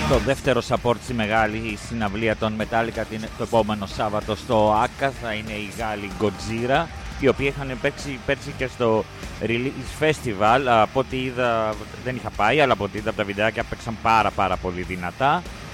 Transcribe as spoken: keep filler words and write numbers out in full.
Το δεύτερο support στη μεγάλη συναυλία των Metallica το επόμενο Σάββατο στο Άκα θα είναι οι Γάλλοι Gojira, οι οποίοι είχαν παίξει πέρσι και στο Release Festival. Από ό,τι είδα, δεν είχα πάει, αλλά από ό,τι είδα από τα βιντεάκια παίξαν πάρα πάρα πολύ δυνατά.